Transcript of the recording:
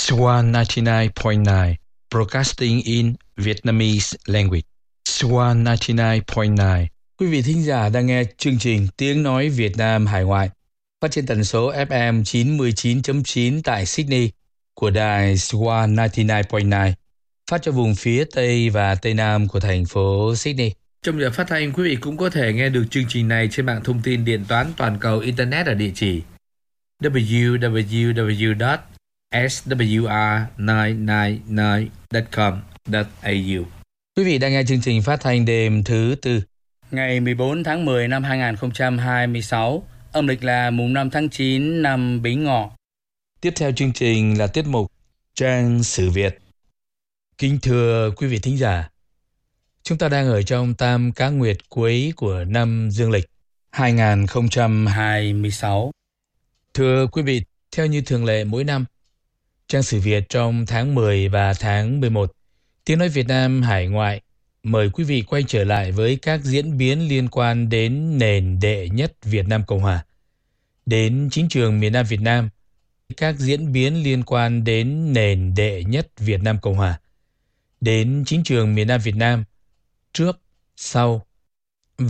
Swan 99.9 Broadcasting in Vietnamese language. Swan 99.9. Quý vị thính giả đang nghe chương trình Tiếng nói Việt Nam hải ngoại phát trên tần số FM 99.9 tại Sydney của đài Swan 99.9 phát cho vùng phía Tây và Tây Nam của thành phố Sydney. Trong giờ phát thanh, quý vị cũng có thể nghe được chương trình này trên mạng thông tin điện toán toàn cầu Internet ở địa chỉ www.swr999.com.au. Quý vị đang nghe chương trình phát thanh đêm thứ Tư, ngày 14 tháng 10 năm 2026, âm lịch là mùng 5 tháng 9 năm Bính Ngọ. Tiếp theo chương trình là tiết mục Trang sử Việt. Kính thưa quý vị thính giả, chúng ta đang ở trong tam cá nguyệt cuối của năm Dương lịch 2026. Thưa quý vị, theo như thường lệ mỗi năm, Trang sử Việt trong tháng 10 và tháng 11, Tiếng nói Việt Nam hải ngoại mời quý vị quay trở lại với các diễn biến liên quan đến nền đệ nhất Việt Nam Cộng Hòa, đến chính trường miền Nam Việt Nam, các diễn biến liên quan đến nền đệ nhất Việt Nam Cộng Hòa, đến chính trường miền Nam Việt Nam, trước, sau